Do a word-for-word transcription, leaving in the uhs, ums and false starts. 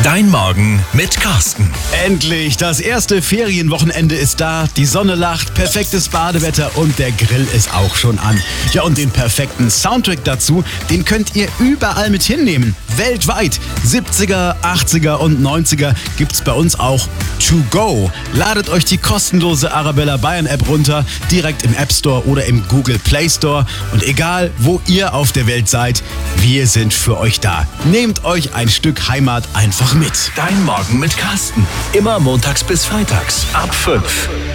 Dein Morgen mit Carsten. Endlich, das erste Ferienwochenende ist da, die Sonne lacht, perfektes Badewetter und der Grill ist auch schon an. Ja, und den perfekten Soundtrack dazu, den könnt ihr überall mit hinnehmen. Weltweit. siebziger, achtziger und neunziger gibt's bei uns auch to go. Ladet euch die kostenlose Arabella Bayern App runter, direkt im App Store oder im Google Play Store. Und egal, wo ihr auf der Welt seid, wir sind für euch da. Nehmt euch ein Stück Heimat einfach mit. Dein Morgen mit Carsten. Immer montags bis freitags ab fünf.